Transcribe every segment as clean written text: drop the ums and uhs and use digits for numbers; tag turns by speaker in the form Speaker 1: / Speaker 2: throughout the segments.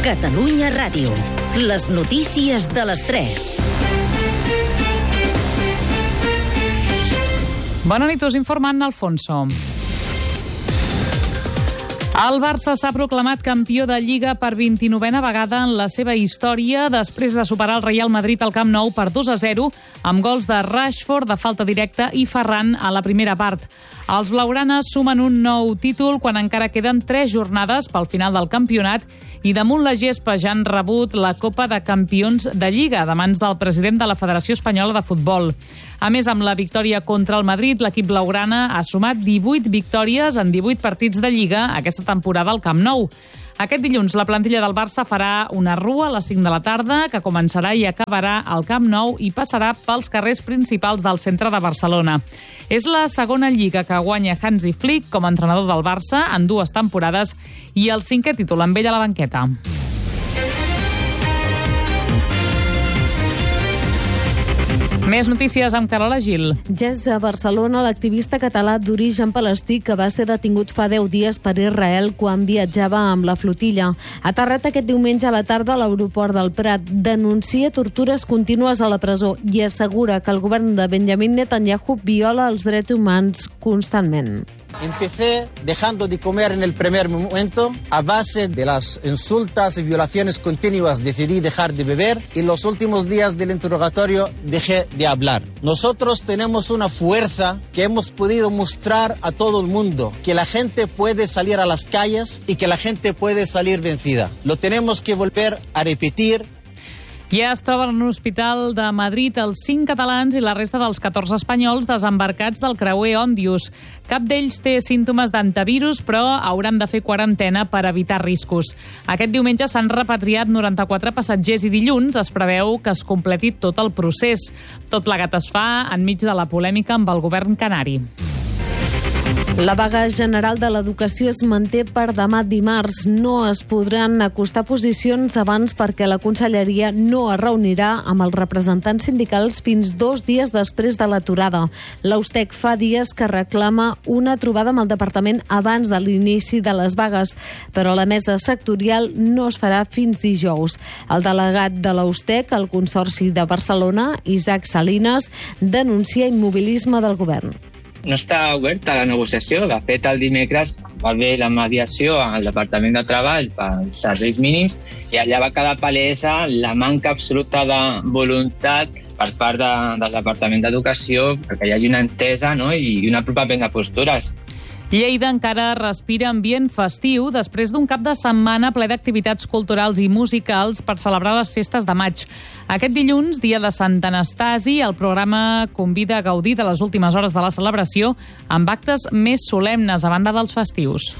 Speaker 1: Catalunya Ràdio. Les notícies de les 3.
Speaker 2: Bona nit, us informa Anna Alfonso. El Barça s'ha proclamat campió de Lliga per 29a vegada en la seva història després de superar el Real Madrid al Camp Nou per 2-0 amb gols de Rashford, de falta directa, i Ferran a la primera part. Els blaugranes sumen un nou títol quan encara queden 3 jornades pel final del campionat i damunt la gespa ja han rebut la Copa de Campions de Lliga de mans del president de la Federació Espanyola de Futbol. A més, amb la victòria contra el Madrid, l'equip blaugrana ha sumat 18 victòries en 18 partits de Lliga aquesta temporada al Camp Nou. Aquest dilluns la plantilla del Barça farà una rua a les 5 de la tarda que començarà i acabarà al Camp Nou i passarà pels carrers principals del centre de Barcelona. És la segona Lliga que guanya Hansi Flick com a entrenador del Barça en 2 temporades i el 5è títol amb ell a la banqueta. Més notícies amb Carola Gil.
Speaker 3: Ja és a Barcelona l'activista català d'origen palestí que va ser detingut fa 10 dies per Israel quan viatjava amb la flotilla. Aterrat aquest diumenge a la tarda a l'aeroport del Prat, denuncia tortures contínues a la presó i assegura que el govern de Benjamin Netanyahu viola els drets humans constantment.
Speaker 4: Empecé dejando de comer en el primer momento. A base de las insultas y violaciones continuas decidí dejar de beber y en los últimos días del interrogatorio dejé de hablar. Nosotros tenemos una fuerza que hemos podido mostrar a todo el mundo, que la gente puede salir a las calles y que la gente puede salir vencida. Lo tenemos que volver a repetir.
Speaker 2: Ja es troben en un hospital de Madrid els 5 catalans i la resta dels 14 espanyols desembarcats del creuer Òndius. Cap d'ells té símptomes d'antivirus, però hauran de fer quarantena per evitar riscos. Aquest diumenge s'han repatriat 94 passatgers i dilluns es preveu que es completi tot el procés. Tot plegat es fa enmig de la polèmica amb el govern canari.
Speaker 3: La vaga general de l'educació es manté per demà dimarts. No es podran acostar posicions abans perquè la conselleria no es reunirà amb els representants sindicals fins 2 dies després de l'aturada. L'Austec fa dies que reclama una trobada amb el departament abans de l'inici de les vagues, però la mesa sectorial no es farà fins dijous. El delegat de l'Austec, al Consorci de Barcelona, Isaac Salinas, denuncia immobilisme del govern.
Speaker 5: No està oberta la negociació. De fet, el dimecres va haver la mediació al Departament de Treball pels serveis mínims i allà va quedar palesa la manca absoluta de voluntat per part del Departament d'Educació perquè hi hagi una entesa, no? I un apropament de postures.
Speaker 2: Lleida encara respira ambient festiu després d'un cap de setmana ple d'activitats culturals i musicals per celebrar les festes de maig. Aquest dilluns, dia de Sant Anastasi, el programa convida a gaudir de les últimes hores de la celebració amb actes més solemnes a banda dels festius.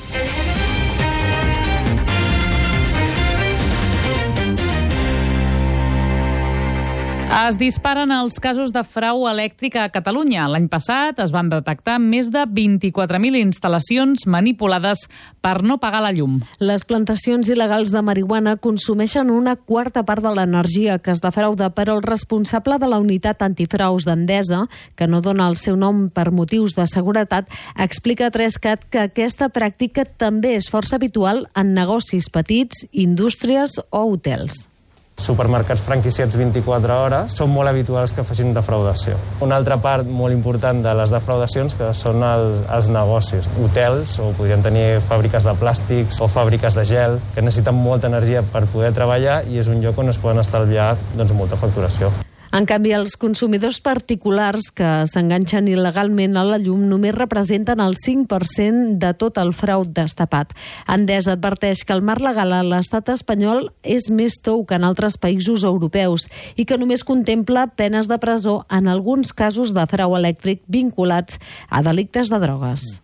Speaker 2: Es disparen els casos de frau elèctric a Catalunya. L'any passat es van detectar més de 24.000 instal·lacions manipulades per no pagar la llum.
Speaker 3: Les plantacions il·legals de marihuana consumeixen una quarta part de l'energia que es defrauda, però el responsable de la unitat antifraus d'Endesa, que no dona el seu nom per motius de seguretat, explica a 3CAT que aquesta pràctica també és força habitual en negocis petits, indústries o hotels.
Speaker 6: Supermercats franquiciats 24 hores són molt habituals que facin defraudació. Una altra part molt important de les defraudacions que són els negocis. Hotels, o podrien tenir fàbriques de plàstics o fàbriques de gel, que necessiten molta energia per poder treballar i és un lloc on es poden estalviar molta facturació.
Speaker 3: En canvi, els consumidors particulars que s'enganxen il·legalment a la llum només representen el 5% de tot el frau destapat. Endesa adverteix que el marc legal a l'estat espanyol és més tou que en altres països europeus i que només contempla penes de presó en alguns casos de frau elèctric vinculats a delictes de drogues.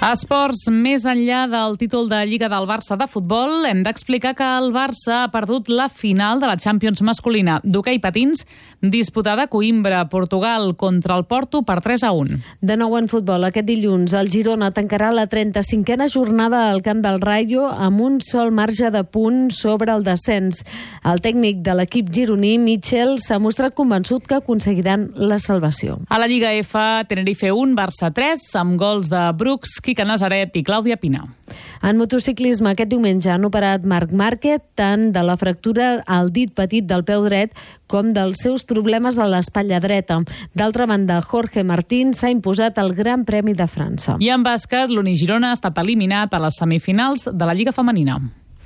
Speaker 2: Esports, més enllà del títol de Lliga del Barça de futbol, hem d'explicar que el Barça ha perdut la final de la Champions masculina d'hoquei patins, disputada a Coimbra, Portugal, contra el Porto per 3-1.
Speaker 3: De nou en futbol, aquest dilluns el Girona tancarà la 35a jornada al camp del Rayo amb un sol marge de punt sobre el descens. El tècnic de l'equip gironí, Michel, s'ha mostrat convençut que aconseguiran la salvació.
Speaker 2: A la Lliga F, Tenerife 1, Barça 3, amb gols de Brooks, Quique Nazaret i Clàudia Pina.
Speaker 3: En motociclisme, aquest diumenge han operat Marc Márquez tant de la fractura al dit petit del peu dret com dels seus problemes a l'espatlla dreta. D'altra banda, Jorge Martín s'ha imposat al Gran Premi de França.
Speaker 2: I en bàsquet, l'Unigirona ha estat eliminat a les semifinals de la Lliga Femenina.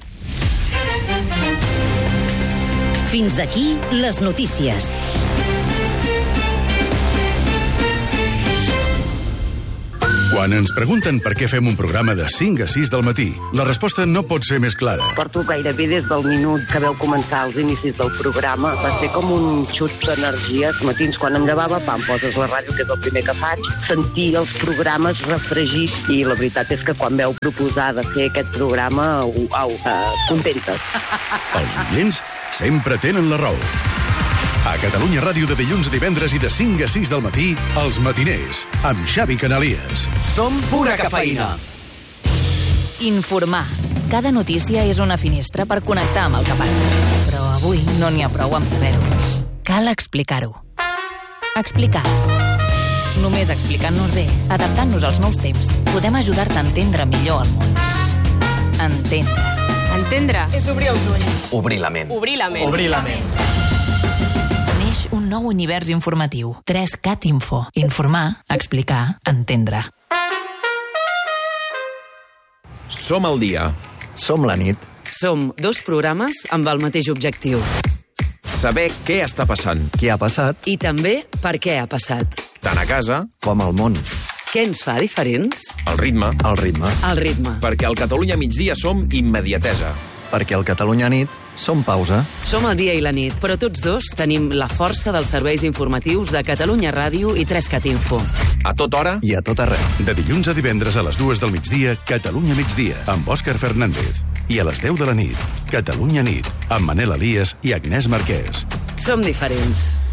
Speaker 1: Fins aquí les notícies.
Speaker 7: Quan ens pregunten per què fem un programa de 5 a 6 del matí, la resposta no pot ser més clara.
Speaker 8: Porto gairebé des del minut que veu començar els inicis del programa. Va ser com un xut d'energia. Els matins, quan em llevava, poses la ràdio, que és el primer que faig, sentir els programes refregits, i la veritat és que quan veu proposar de fer aquest programa, contentes.
Speaker 7: Els oients sempre tenen la raó. A Catalunya Ràdio de dilluns a divendres i de 5 a 6 del matí, Els Matiners, amb Xavi Canalies.
Speaker 9: Som pura cafeïna.
Speaker 10: Informar. Cada notícia és una finestra per connectar amb el que passa. Però avui no n'hi ha prou amb saber-ho. Cal explicar-ho. Explicar. Només explicant-nos bé, adaptant-nos als nous temps, podem ajudar-te a entendre millor el món. Entendre.
Speaker 11: Entendre és obrir els ulls.
Speaker 9: Obrir la ment.
Speaker 11: Obrir la ment.
Speaker 9: Obrir la ment.
Speaker 10: Neix un nou univers informatiu. 3CAT Info. Informar, explicar, entendre.
Speaker 12: Som al dia.
Speaker 9: Som la nit.
Speaker 11: Som dos programes amb el mateix objectiu.
Speaker 12: Saber què està passant.
Speaker 9: Què ha passat?
Speaker 11: I també per què ha passat.
Speaker 12: Tant a casa
Speaker 9: com al món.
Speaker 11: Què ens fa diferents?
Speaker 12: El ritme.
Speaker 9: El ritme.
Speaker 11: El ritme.
Speaker 12: Perquè al Catalunya migdia som immediatesa.
Speaker 9: Perquè al Catalunya nit som pausa.
Speaker 11: Som el dia i la nit, però tots dos tenim la força dels serveis informatius de Catalunya Ràdio i 3CAT Info.
Speaker 12: A tota hora
Speaker 9: i a tot arreu.
Speaker 7: De dilluns a divendres a les 2 del migdia, Catalunya migdia, amb Òscar Fernández. I a les 10 de la nit, Catalunya nit, amb Manel Elias i Agnès Marquès.
Speaker 11: Som diferents.